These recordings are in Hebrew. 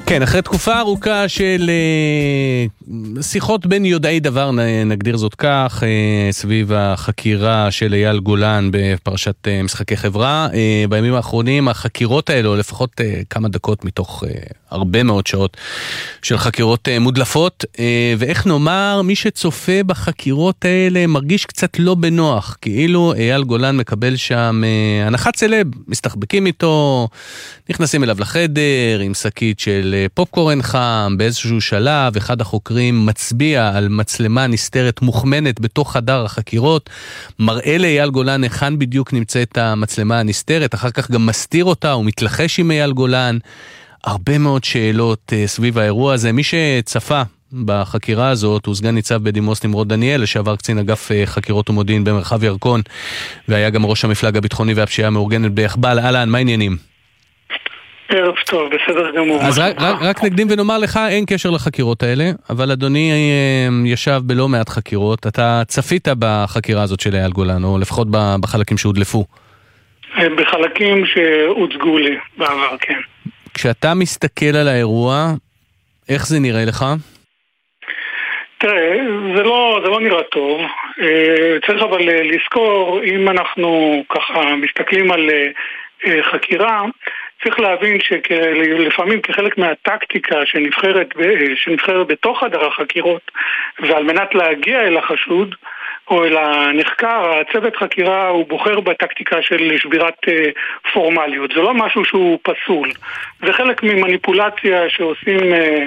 כן, אחרי תקופה ארוכה של שיחות בין יודעי דבר, נגדיר זאת כך, סביב החקירה של אייל גולן בפרשת משחקי חברה, בימים האחרונים החקירות האלו, לפחות כמה דקות מתוך הרבה מאוד שעות של חקירות מודלפות, ואיך נאמר, מי שצופה בחקירות האלה מרגיש קצת לא בנוח, כאילו אייל גולן מקבל שם הנחת סלב, מסתחבקים איתו, נכנסים אליו לחדר עם שקית של פופקורן חם, באיזשהו שלב אחד החוקרים מצביע על מצלמה נסתרת מוכמנת בתוך חדר החקירות, מראה לאייל גולן היכן בדיוק נמצאת המצלמה הנסתרת, אחר כך גם מסתיר אותה, הוא מתלחש עם אייל גולן, הרבה מאוד שאלות סביב האירוע הזה. מי שצפה בחקירה הזאת הוא סגן ניצב בדימוס נמרוד דניאל, לשעבר קצין אגף חקירות ומודיעין במרחב ירקון, והיה גם ראש המפלג הביטחוני והפשיעה המאורגנת ביחב"ל. אהלן, מה העניינים? ערב טוב, בסדר גמור. אז רק נקדים ונאמר לך, אין קשר לחקירות האלה, אבל אדוני ישב בלא מעט חקירות, אתה צפית בחקירה הזאת של אייל גולן, או לפחות בחלקים שהודלפו? בחלקים שהוצגו לי בעבר, כן. כשאתה מסתכל על האירוע, איך זה נראה לך? תראה, זה לא נראה טוב. צריך אבל לזכור, אם אנחנו ככה מסתכלים על חקירה, צריך להבין שלפעמים כחלק מהטקטיקה שנבחרת בתוך חדר החקירות, ועל מנת להגיע אל החשוד או אל הנחקר, הצוות חקירה הוא בוחר בטקטיקה של שבירת פורמליות. זה לא משהו שהוא פסול. זה חלק ממניפולציה שעושים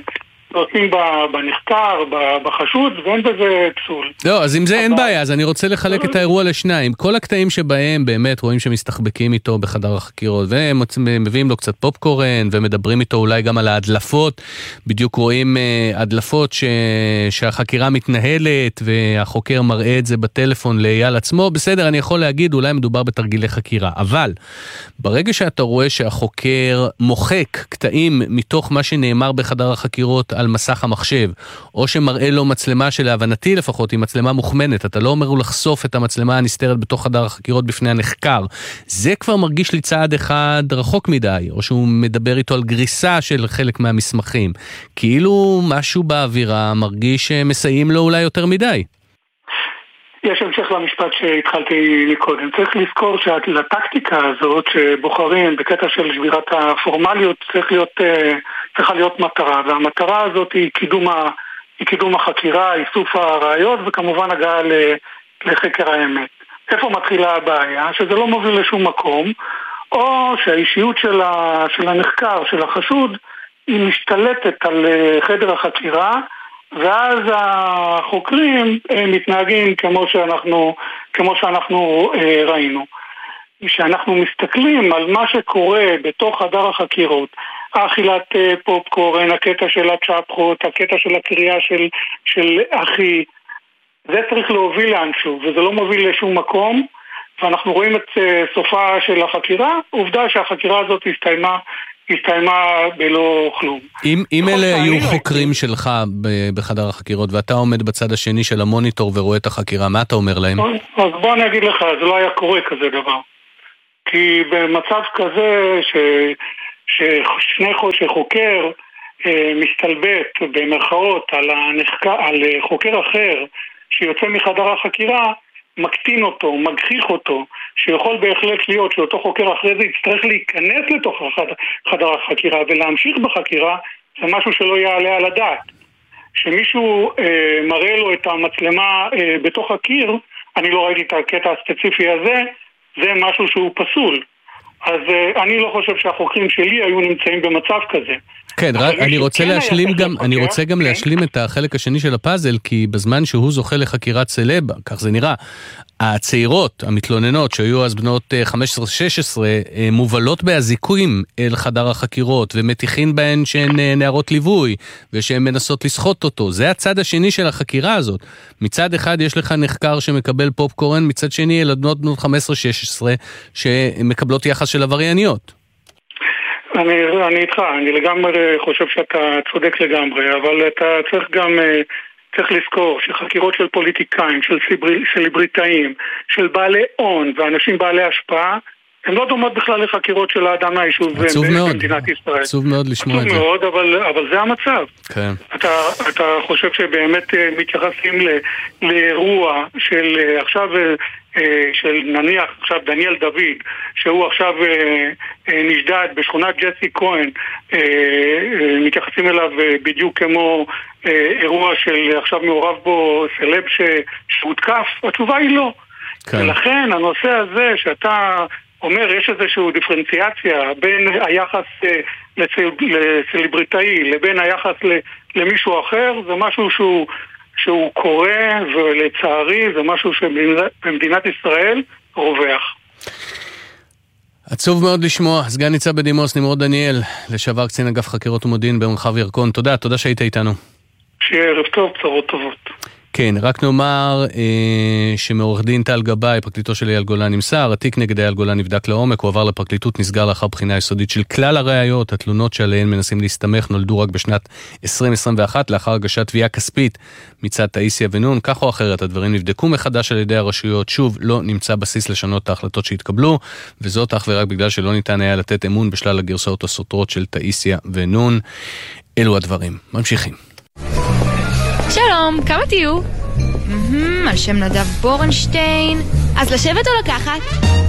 בנחקר, בחשוד, ואין בזה פסול. לא, אז אם זה אין בעיה, אז אני רוצה לחלק את האירוע לשניים. כל הקטעים שבהם באמת רואים שמסתחבקים איתו בחדר החקירות, ומביאים לו קצת פופקורן, ומדברים איתו אולי גם על ההדלפות, בדיוק רואים הדלפות שהחקירה מתנהלת, והחוקר מראה את זה בטלפון לאייל עצמו, בסדר, אני יכול להגיד, אולי מדובר בתרגילי חקירה, אבל ברגע שאתה רואה שהחוקר מוחק קטעים מתוך מה שנאמר בחדר החקירות על מסך המחשב, או שמראה לו מצלמה שלהבנתי לפחות היא מצלמה מוכמנת, אתה לא אומר הוא לחשוף את המצלמה הנסתרת בתוך חדר החקירות בפני הנחקר, זה כבר מרגיש לי צעד אחד רחוק מדי, או שהוא מדבר איתו על גריסה של חלק מהמסמכים, כאילו משהו באווירה מרגיש שמסייעים לו אולי יותר מדי. יש המשך למשפט שהתחלתי מקודם. צריך לזכור שלטקטיקה הזאת שבוחרים בקטע של שבירת הפורמליות צריכה להיות מטרה, והמטרה הזאת היא קידום החקירה, איסוף הראיות וכמובן הגעה לחקר האמת. איפה מתחילה הבעיה? שזה לא מוביל לשום מקום, או שהאישיות של הנחקר, של החשוד, היא משתלטת על חדר החקירה, ואז החוקרים מתנהגים כמו שאנחנו ראינו. כשאנחנו מסתכלים על מה שקורה בתוך חדר החקירות, האכילת פופקורן, הקטע של הצ'פחות, הקטע של הקריאה של אחי, זה צריך להוביל לאנשהו, וזה לא מוביל לשום מקום, ואנחנו רואים את סופה של החקירה, עובדה שהחקירה הזאת הסתיימה בלא כלום. אם אלה היו חוקרים שלך בחדר החקירות, ואתה עומד בצד השני של המוניטור ורואה את החקירה, מה אתה אומר להם? אז בוא אני אגיד לך, זה לא היה קורה כזה דבר. כי במצב כזה שחוקר מסתלבט במרכאות על חוקר אחר שיוצא מחדר החקירה, מקטין אותו, מגחיך אותו, שיכול בהחלט להיות שאותו חוקר אחרי זה יצטרך להיכנס לתוך חדר החקירה ולהמשיך בחקירה, זה משהו שלא יעלה על הדעת. שמישהו מראה לו את המצלמה בתוך הקיר, אני לא ראיתי את הקטע הספציפי הזה, זה משהו שהוא פסול. אז אני לא חושב שהחוקרים שלי היו נמצאים במצב כזה. כן, אני רוצה גם להשלים את החלק השני של הפאזל, כי בזמן שהוא זוכה לחקירת סלב, כך זה נראה, הצעירות, המתלוננות, שהיו אז בנות 15-16, מובלות בהזיקויים אל חדר החקירות, ומתיחים בהן שהן נערות ליווי, ושהן מנסות לסחוט אותו. זה הצד השני של החקירה הזאת. מצד אחד יש לך נחקר שמקבל פופקורן, מצד שני ילדות בנות 15-16, שמקבלות יחס של עברייניות. אני איתך, אני לגמרי חושב שאתה צודק לגמרי, אבל אתה צריך לזכור שחקירות של פוליטיקאים, של סלבריטאים, של בעלי הון ואנשים בעלי השפעה, הן לא דומות בכלל לחקירות של האדם מהיישוב במדינת ישראל. עצוב מאוד לשמוע את זה. עצוב מאוד, אבל זה המצב. כן. אתה חושב שבאמת מתייחסים לאירוע של עכשיו, של נניח עכשיו דניאל דוד, שהוא עכשיו נשדד בשכונת ג'סי כהן, מתייחסים אליו בדיוק כמו אירוע של עכשיו מעורב בו סלב שהותקף? התשובה היא לא. כן. ולכן הנושא הזה שאתה אומר, יש איזושהי דיפרנציאציה בין היחס לסלבריטאי לבין היחס למישהו אחר, זה משהו שהוא קורה, ולצערי זה משהו שבמדינת ישראל רווח. עצוב מאוד לשמוע. סגן ניצב בדימוס נמרוד דניאל, לשעבר קצין אגף חקירות ומודיעין במרחב ירקון. תודה שהיית איתנו. שיהיה ערב טוב, בשורות טובות. כן, רק נאמר שמעורך דין טל גבאי, פרקליטו של אייל גולן, נמסר, התיק נגד אייל גולן נבדק לעומק, הוא עבר לפרקליטות, נסגר לאחר בחינה יסודית של כלל הראיות. התלונות שעליהן מנסים להסתמך נולדו רק בשנת 2021, לאחר הגשת תביעה כספית מצד תאיסיה ונון. כך או אחרת, הדברים נבדקו מחדש על ידי הרשויות, שוב לא נמצא בסיס לשנות את ההחלטות שהתקבלו, וזאת אך ורק בגלל שלא ניתן היה לתת אמון בשלל הגרסאות הסותרות של תאיסיה ונון. אלו הדברים. ממשיכים. שלום, כמה תהיו? על שם נדב בורנשטיין. אז לשבת או לקחת?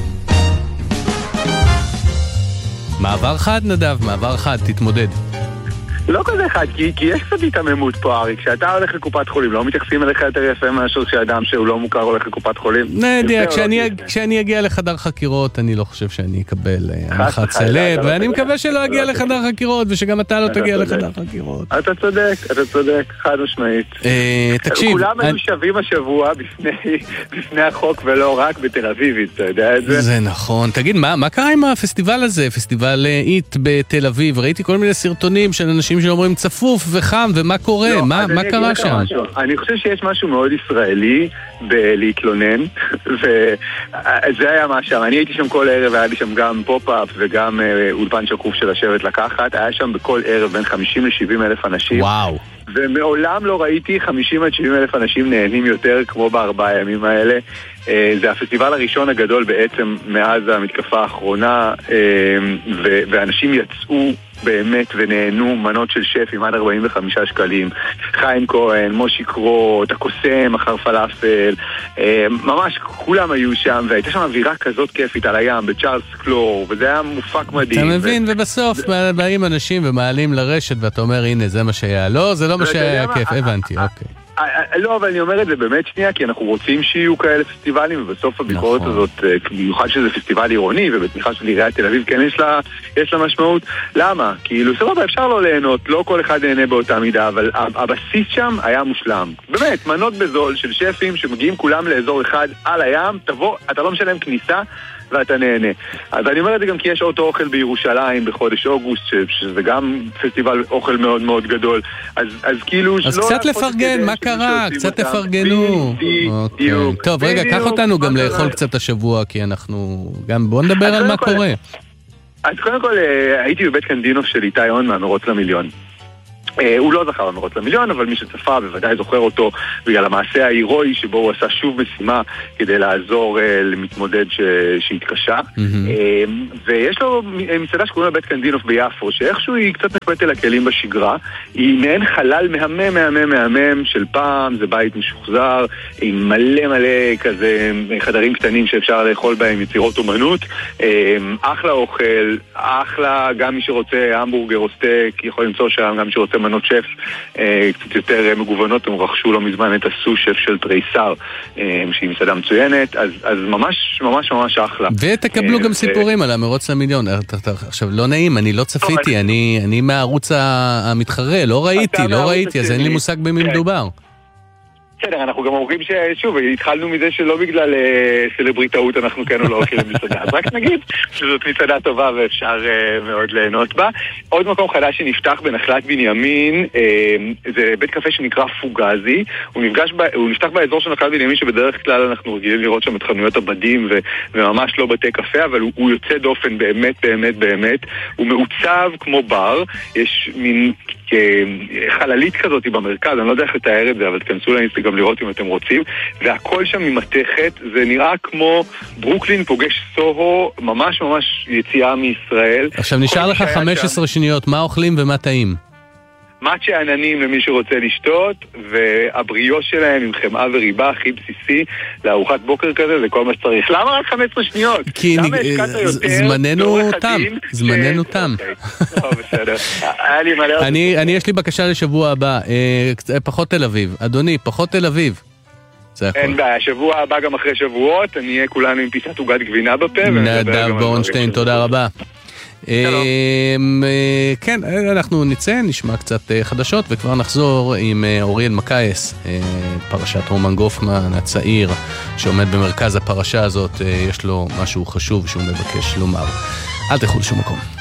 מעבר חד נדב, מעבר חד, תתמודד. לא כזה חד, כי יש קצת התאממות פה, ארי. כשאתה הולך לקופת חולים, לא מתייחסים אליך יותר יפה מאשר שאדם שהוא לא מוכר הולך לקופת חולים? נדיה, כשאני אגיע לחדר חקירות, אני לא חושב שאני אקבל הנחת סלב, ואני מקווה שלא אגיע לחדר חקירות, ושגם אתה לא תגיע לחדר חקירות. אתה צודק, חד משמעית. תקשיב. כולם היו שווים השבוע בפני החוק ולא רק בתל אביבית, אתה יודע את זה? זה נכון. תגיד, מה קרה עם הפסטיבל הזה? פסטיבל איט בתל אביב. ראיתי כל מיני סרטונים של אנשים שאומרים צפוף וחם, ומה קורה? לא, מה קרה שם? אני חושב שיש משהו מאוד ישראלי בלהתלונן, וזה היה מה שם. אני הייתי שם כל ערב, היה לי שם גם פופ-אפ וגם אולפן שקוף של השבט לקחת. היה שם בכל ערב בין 50 ל-70 אלף אנשים. וואו. ומעולם לא ראיתי 50 עד 70 אלף אנשים נהנים יותר כמו בארבעה הימים האלה. זה הפסטיבל הראשון הגדול בעצם מאז המתקפה האחרונה, ואנשים יצאו באמת ונהנו, מנות של שפים עד 45 שקלים, חיים כהן, מושי קרוט, הקוסם, אחר פלאפל, ממש כולם היו שם, והייתה שם אווירה כזאת כיפית על הים בצ'ארלס קלור, וזה היה מופק מדהים. אתה מבין, ובסוף באים אנשים ומעלים לרשת ואתה אומר הנה זה מה שהיה, לא, זה לא מה שהיה כיף, הבנתי, אוקיי. לא, אבל אני אומר את זה באמת שנייה, כי אנחנו רוצים שיהיו כאלה פסטיבלים, ובסוף הביקורת הזאת, במיוחד שזה פסטיבל עירוני, ובתמיכה של עיריית תל אביב, כן יש לה משמעות. למה? כאילו, סבבה, אפשר לא ליהנות, לא כל אחד נהנה באותה מידה, אבל הבסיס שם היה מושלם. באמת, מנות בזול של שפים שמגיעים כולם לאזור אחד על הים, תבוא, אתה לא משלם כניסה, ואתה נהנה. אז אני אומר את זה גם כי יש אותו אוכל בירושלים בחודש אוגוסט, שזה גם פסטיבל אוכל מאוד מאוד גדול. אז כאילו... אז קצת לפרגן, מה קרה? קצת תפרגנו. טוב, רגע, קח אותנו גם לאכול קצת השבוע, כי אנחנו... גם בוא נדבר על מה קורה. אז קודם כל, הייתי בבית קנדינוף של איתי הון מהמרוץ למיליון. הוא לא זכר במרוץ למיליון, אבל מי שצפה בוודאי זוכר אותו בגלל המעשה ההירואי שבו הוא עשה שוב משימה כדי לעזור למתמודד שהתקשה. ויש לו מסעדה שקוראים לה בית קנדינוף ביפו, שאיכשהו היא קצת נקפת אל הכלים בשגרה. היא מעין חלל מהמם של פעם, זה בית משוחזר עם מלא כזה חדרים קטנים שאפשר לאכול בהם יצירות אומנות. אחלה אוכל, אחלה, גם מי שרוצה המבורגר או סטייק יכול למצוא שם, גם מי שרוצה מנות שף קצת יותר מגוונות, הם רכשו לא מזמן את הסו שף של טרייסר, שהיא מסעדה מצוינת, אז ממש אחלה. ותקבלו גם סיפורים על המרוץ למיליון. עכשיו, לא נעים, אני לא צפיתי, אני מהערוץ המתחרה, לא ראיתי, אז אין לי מושג במי מדובר. בסדר, אנחנו גם אומרים ששוב, התחלנו מזה שלא בגלל סלבריטאות אנחנו כן או לא הולכים למסעדה, אז רק נגיד שזאת מסעדה טובה ואפשר מאוד ליהנות בה. עוד מקום חדש שנפתח בנחלת בנימין, זה בית קפה שנקרא פוגזי, הוא נפתח באזור של נחלת בנימין שבדרך כלל אנחנו רגילים לראות שם את חנויות הבדים וממש לא בתי קפה, אבל הוא יוצא דופן באמת, הוא מעוצב כמו בר, יש מין חללית כזאת במרכז, אני לא יודע איך לתאר את זה, אבל תכנסו לאינסטגרם לראות אם אתם רוצים, והכל שם ממתכת, זה נראה כמו ברוקלין פוגש סוהו, ממש ממש יציאה מישראל. עכשיו נשאר לך 15 שניות, מה אוכלים ומה טעים? מאצ'ה עננים למי שרוצה לשתות, והבריאו שלהם עם חמאה וריבה הכי בסיסי לארוחת בוקר כזה, זה כל מה שצריך. למה רק 15 שניות? כי זמננו תם, זמננו תם. בסדר. אני יש לי בקשה לשבוע הבא, פחות תל אביב. אדוני, פחות תל אביב. אין בעיה, שבוע הבא גם אחרי שבועות, אני אהיה כולנו עם פיסת עוגת גבינה בפה. נדב בורנשטיין, תודה רבה. כן, אנחנו נצא, נשמע קצת חדשות וכבר נחזור עם אוריאל מקייס, פרשת רומן גופמן הצעיר שעומד במרכז הפרשה הזאת, יש לו משהו חשוב שהוא מבקש לומר. אל תלכו לשום מקום.